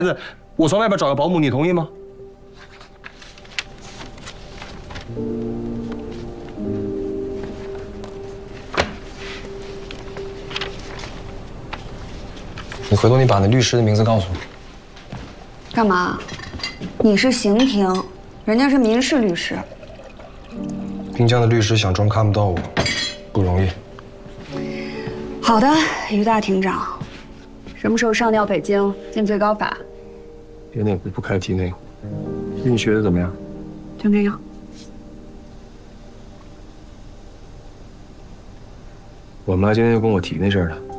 子，我从外边找个保姆，你同意吗？ 你回头你把那律师的名字告诉我。 干嘛？你是刑庭，人家是民事律师。 滨江的律师想装看不到我，不容易。 好的，于大庭长，什么时候上调北京进最高法？ 别内不开提内，你学的怎么样？ 就那样。 我妈今天就跟我提那事儿了。